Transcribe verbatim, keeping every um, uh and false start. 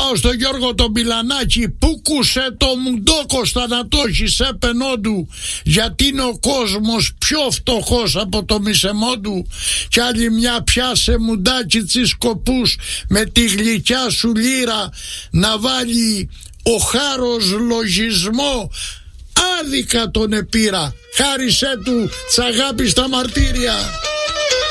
πάω στο Γιώργο τον Πιλανάκη, που κούσε το μουντόκοστα να το έχει σε πενόντου, γιατί είναι ο κόσμος πιο φτωχός από το μισεμόντου. Κι άλλη μια πιάσε μουντάκι τσισκοπούς με τη γλυκιά σου λύρα, να βάλει ο χάρος λογισμό, άδικα τον επήρα, χάρισέ του τσ' αγάπη στα μαρτύρια.